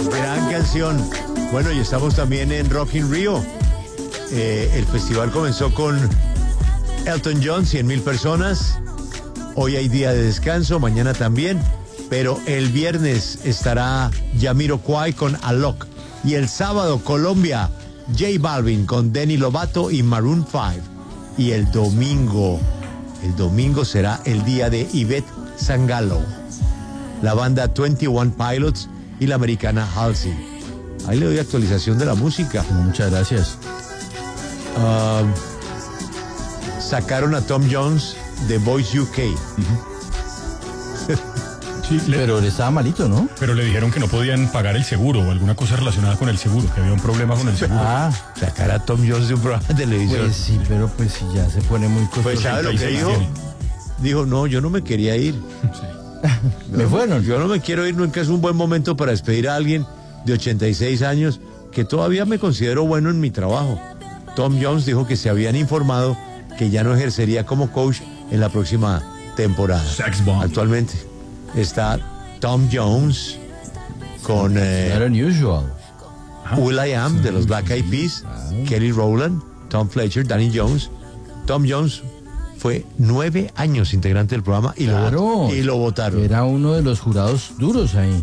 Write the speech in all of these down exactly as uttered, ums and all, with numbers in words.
Gran canción. Bueno, y estamos también en Rock in Rio. Eh, el festival comenzó con Elton John, cien mil personas. Hoy hay día de descanso, mañana también. Pero el viernes estará Jamiroquai con Alok. Y el sábado, Colombia, J Balvin con Demi Lovato y Maroon cinco. Y el domingo, el domingo será el día de Ivette Sangalo, la banda veintiuno Pilots y la americana Halsey. Ahí le doy actualización de la música. Muchas gracias. Uh, sacaron a Tom Jones de Voice U K. Uh-huh. Sí, le, pero le estaba malito, ¿no? Pero le dijeron que no podían pagar el seguro o alguna cosa relacionada con el seguro, que había un problema con el seguro. Ah, sacar a Tom Jones de un programa de televisión. Pues sí, pero pues si ya se pone muy costoso. Pues ¿sabe lo que dijo? Dijo, no, yo no me quería ir. Sí. Me fueron. Yo no me quiero ir, nunca es un buen momento para despedir a alguien de ochenta y seis años que todavía me considero bueno en mi trabajo. Tom Jones dijo que se habían informado que ya no ejercería como coach en la próxima temporada. Sex bomb. Actualmente está Tom Jones con eh, Not unusual. will.i.am de los Black Eyed Peas, ah. Kelly Rowland, Tom Fletcher, Danny Jones. Tom Jones fue nueve años integrante del programa y, claro, lo, y lo votaron. Era uno de los jurados duros ahí.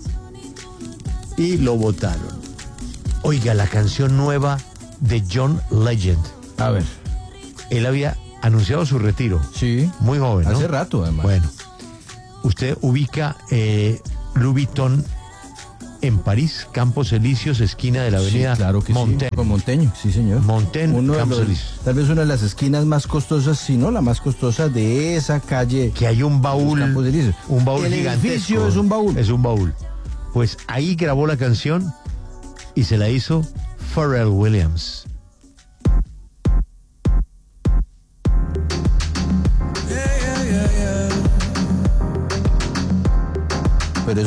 Y lo votaron. Oiga, la canción nueva de John Legend. A ver. Él había anunciado su retiro. Sí. Muy joven, ¿no? Hace rato, además. Bueno. Usted ubica eh, Louis Vuitton en París, Campos Elíseos, esquina de la avenida sí, claro que Montaigne. Sí, con Montaigne, sí señor. Montaigne, Uno Campos los, Elíseos. Tal vez una de las esquinas más costosas, si no la más costosa de esa calle. Que hay un baúl, un baúl el gigantesco. El edificio es un baúl. Es un baúl. Pues ahí grabó la canción y se la hizo Pharrell Williams.